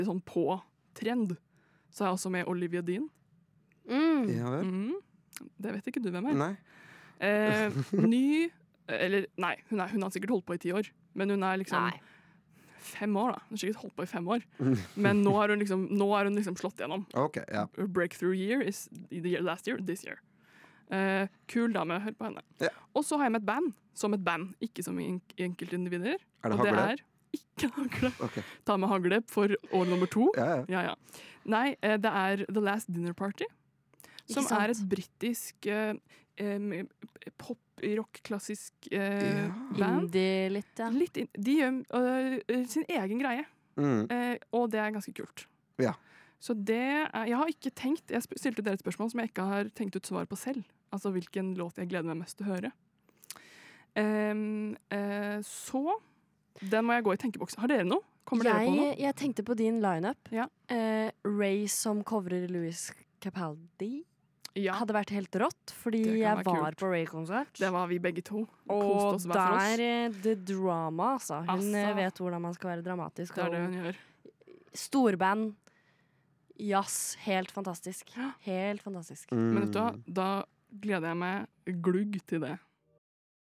sånn på trend, så er jeg også med Olivia Dean. Ja vel? Det vet ikke du hvem er. Nei. Nei, hun har sikkert holdt på i 10 år, men hun er liksom 5 år da. Hun har sikkert holdt på i 5 år. Men nå har hun liksom slått gjennom. Ok, ja. Her breakthrough year is last year, this year. Kul dame, hør på henne. Ja. Og så har jeg med et band, ikke som enkeltindivider. Er det og det hagle? er ikke hagle. Ok. Ta med hagle for år nummer 2. Ja. Nei, det er The Last Dinner Party, som sant? er et britisk pop-rock, klassisk band. Indie litt, ja. De gjør sin egen greie, og det er ganske kult. Ja. Så jeg har ikke tenkt, jeg stilte dere et spørsmål som jeg ikke har tenkt ut svar på selv. Altså hvilken låt jeg gleder meg mest til å høre. Så den må jeg gå i tenkeboksen. Har dere noe? Kommer dere på noe? Jeg tenkte på din lineup. Ja. Ray som coverer Louis Capaldi Ja, hadde vært helt rått, fordi Det kan jeg være var kult. på Ray-konsert. det var vi begge to. Og Koste oss hver for oss. der the drama, altså. Hun Altså. vet hvordan man skal være dramatisk. Det er det og hun gjør. Storband. Jazz. Helt fantastisk. Helt fantastisk. Men vet du hva, da gleder jeg meg glugg til det.